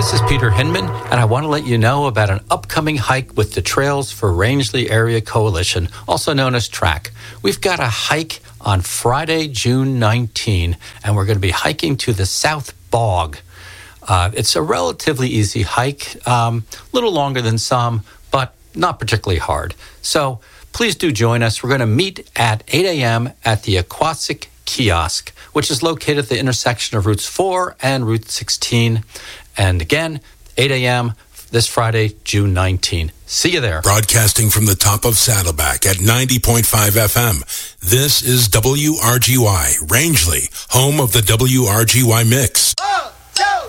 This is Peter Hinman, and I want to let you know about an upcoming hike with the Trails for Rangeley Area Coalition, also known as TRAC. We've got a hike on Friday, June 19, and we're going to be hiking to the South Bog. It's a relatively easy hike, a little longer than some, but not particularly hard. So please do join us. We're going to meet at 8 a.m. at the Aquasic Kiosk, which is located at the intersection of Routes 4 and Route 16. And again, 8 a.m. this Friday, June 19. See you there. Broadcasting from the top of Saddleback at 90.5 FM. This is WRGY, Rangeley, home of the WRGY Mix. Oh!